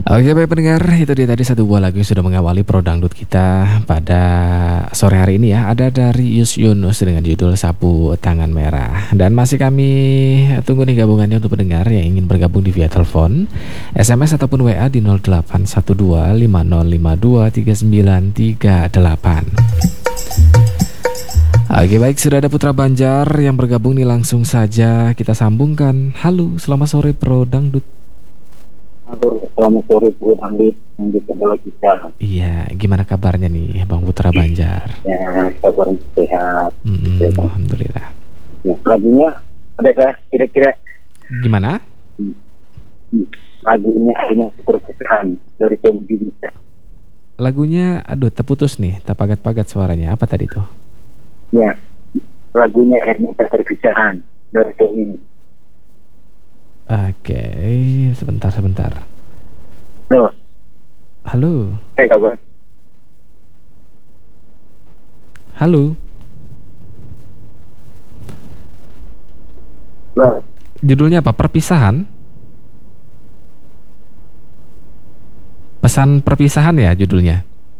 Oke baik pendengar, itu dia tadi satu buah lagu yang sudah mengawali Pro Dangdut kita pada sore hari ini ya. Ada dari Yus Yunus dengan judul Sapu Tangan Merah. Dan masih kami tunggu nih gabungannya untuk pendengar yang ingin bergabung di via telepon, SMS ataupun WA di 081250523938. Oke baik, sudah ada Putra Banjar yang bergabung nih, langsung saja kita sambungkan. Halo, selamat sore Pro Dangdut. Halo, selamat sore Bu Andi yang dikenal kita. Iya, gimana kabarnya nih Bang Putra Banjar? Ya, kabar sehat. Alhamdulillah. Ya, lagunya ada kah kira-kira? Gimana? Lagunya hanya perpisahan dari Tommy. Lagunya, aduh terputus nih, terpagat-pagat suaranya. Apa tadi tuh? Ya, lagunya hanya perpisahan dari Tommy. Oke, sebentar. Loh, Halo. kabar. Halo. Loh, Judulnya apa? Perpisahan? Pesan perpisahan ya judulnya?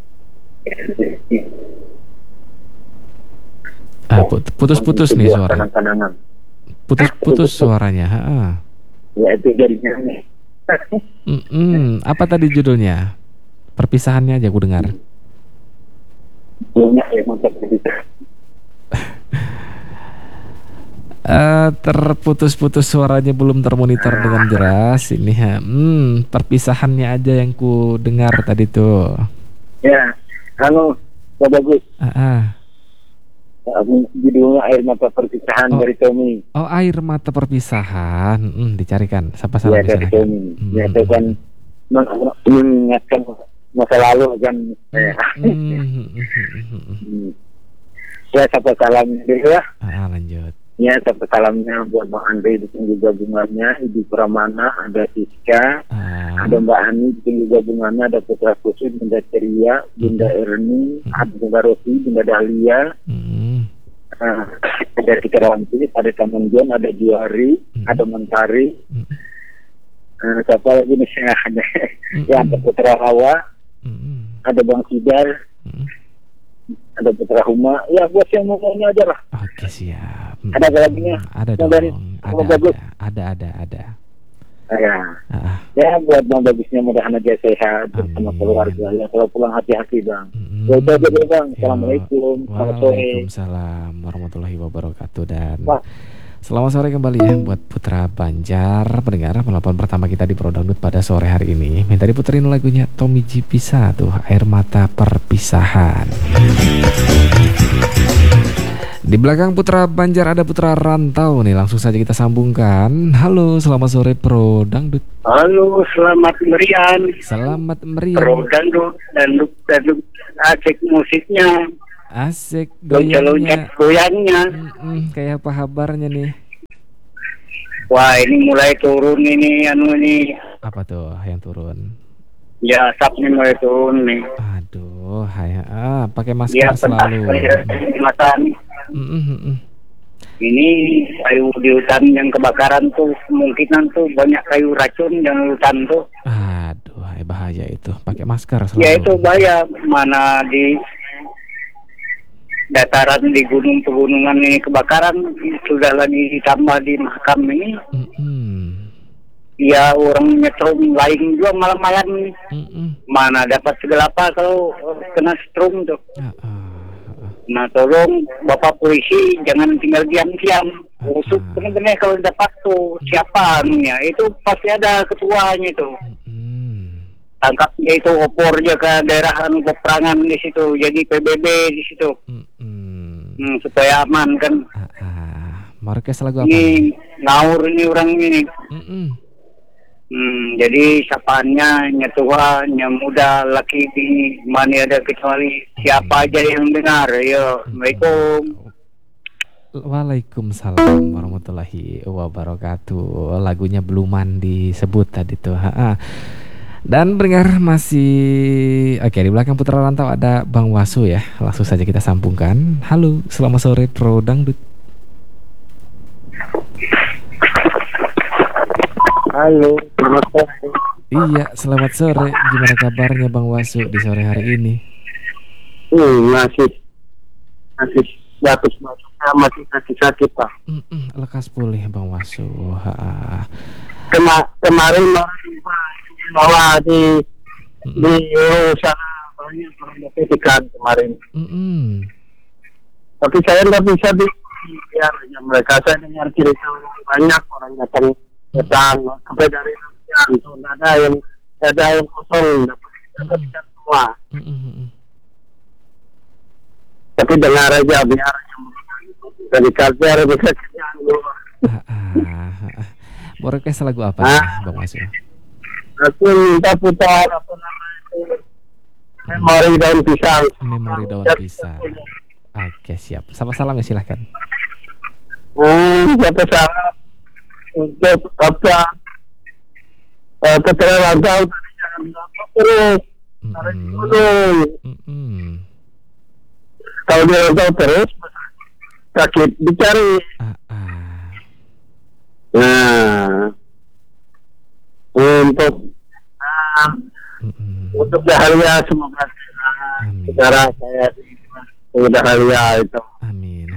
Putus-putus nih suara. Kanan-kanan. Putus-putus suaranya. Ya, itu jadinya. Apa tadi judulnya? Perpisahannya aja aku dengar. Lagunya hanya perpisahan. Terputus-putus suaranya, belum termonitor dengan jelas ini ya. Perpisahannya aja yang ku dengar tadi tuh. Ya, halo, Pak Bagus. Judulnya Air Mata Perpisahan dari Tommy. Oh, Air Mata Perpisahan. Dicarikan. Siapa salah Ya, dari Tommy. Ya, itu kan mengingatkan masa lalu kan. Ya, sampai salamnya dulu ya. Lanjut. Ya, sampai salamnya buat Bang Andre ditunggu gabungannya, Ibu Pramana, ada Siska, ada Mbak Ani ditunggu gabungannya, ada Putra Kusut, Bunda Ceria, Bunda Erni, ada Bunda Rosi, Bunda Dahlia, ada Tika Rawanti, ada Taman John, ada Juari, ada Mentari, siapa lagi nih ada, ya ada Putra Rawa, ada Bang Sidar, ada Putra Huma, ya buat yang maunya aja lah. Oke, siap. Ada lagunya? Ada dong. Ada. Ya, buat Bang Bagusnya mudah-mudahan aja sehat bersama keluarga. Ya, kalau pulang hati-hati Bang. Ya, itu aja deh Bang. Assalamualaikum. Waalaikumsalam warahmatullahi wabarakatuh. Dan selamat sore kembali ya buat Putra Banjar, pendengar penelpon pertama kita di Pro Dangdut pada sore hari ini. Minta diputerin lagunya Tommy G Pisa tuh, Air Mata Perpisahan. Di belakang Putra Banjar ada Putra Rantau nih, langsung saja kita sambungkan. Halo, selamat sore Pro Dangdut. Halo, selamat merian. Selamat merian. Pro Dangdut dan asik musiknya. Asik goyangnya. Kayak apa kabarnya nih? Wah, ini mulai turun ini Apa tuh yang turun? Ya, asapnya mulai turun nih. Aduh, pakai masker selalu. Ini kayu di hutan yang kebakaran tuh kemungkinan tuh banyak kayu racun yang hutan tuh. Aduh, bahaya itu. Pakai masker selalu. Ya itu bahaya, mana di dataran di gunung pegunungan ini kebakaran, sudah lagi ditambah di makam ini. Ya orang nyetrum lain juga malam-malam nih. Mana dapat segala apa kalau kena setrum tuh. Nah, tolong Bapak polisi jangan tinggal diam-diam. Usut benar-benar kalau dapat tuh siapa anunya, itu pasti ada ketuanya itu. Tangkap dia itu, opor dia ke daerah peperangan di situ, jadi PBB di situ. Supaya aman kan. Marques lagu apa? Ini ngaur ini orang ini. Jadi sapaannya nyetua, nyemuda, laki bini, mana ada kecuali siapa aja yang dengar. Yo, Assalamualaikum. Waalaikumsalam warahmatullahi wabarakatuh. Lagunya belum mandi sebut tadi tuh. Dan pendengar masih oke, di belakang Putra Rantau ada Bang Wasu ya. Langsung saja kita sambungkan. Halo, selamat sore Pro Dangdut. Halo, selamat sore. Iya, selamat sore. Gimana kabarnya Bang Wasu di sore hari ini? Masih bagus masih sakit Pak. Lekas pulih Bang Wasu. Kemarin bawa di sana banyak orang kemarin. Tapi saya nggak bisa biar mereka, saya dengar cerita banyak orang datang sampai dari itu ada yang kosong dapat semua. Tapi dengar aja biar dari kerja bisa kerjaan dulu. Mau request lagu apa Bang Wasu? Aku minta putar apa namanya, Memori Daun Pisang. Memori Daun Pisang. Oke, siap. Sama salam ya, silahkan. Siapa salah untuk apa keterangan tahu tadi jangan ngapa terus tarik dulu. Kalau dia tahu terus sakit dicari. Nah, untuk Dahlia semoga saudara saya di Dahlia itu. Amin.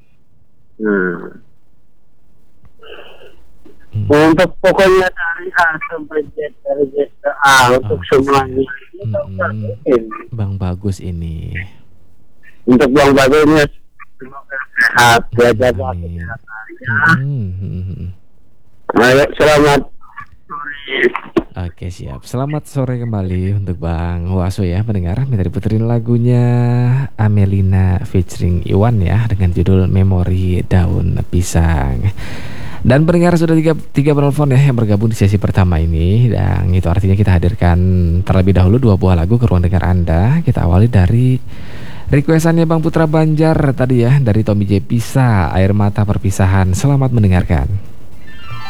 Untuk pokoknya dari A sampai Z, dari Z ke A untuk semuanya. Bang Bagus ini. Untuk Bang Bagusnya semoga sehat, dia jaga kesehatan. Ayo, selamat sore. Oke, siap. Selamat sore kembali untuk Bang Wasu ya, pendengar. Minta diputerin lagunya Amelina featuring Iwan ya, dengan judul Memori Daun Pisang. Dan pendengar sudah tiga penelpon ya yang bergabung di sesi pertama ini. Dan itu artinya kita hadirkan terlebih dahulu 2 buah lagu ke ruang dengar Anda. Kita awali dari requestannya Bang Putra Banjar tadi ya, dari Tommy J. Pisa, Air Mata Perpisahan. Selamat mendengarkan.